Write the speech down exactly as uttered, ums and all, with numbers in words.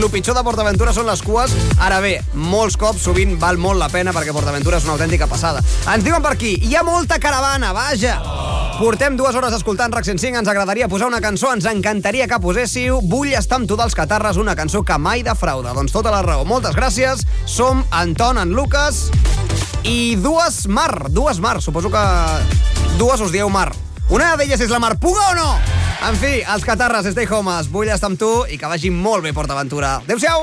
el pitjor de PortAventura són les cues. Ara bé, molts cops, sovint val molt la pena perquè PortAventura és una autèntica passada. Ens diuen per aquí, hi ha molta caravana, vaja! Portem dues hores escoltant RAC cent cinc, ens agradaria posar una cançó, ens encantaria que poséssiu Vull estar amb tu dels Catarres, una cançó que mai defrauda. Doncs tota la raó. Moltes gràcies. Som Anton, en Lucas i dues Mar, dues Mar, suposo que dues us dieu Mar. Una d'elles és la Mar Puga o no? En fi, els Catarres, Stay Homes, vull estar amb tu i que vagi molt bé PortAventura. Adéu-siau!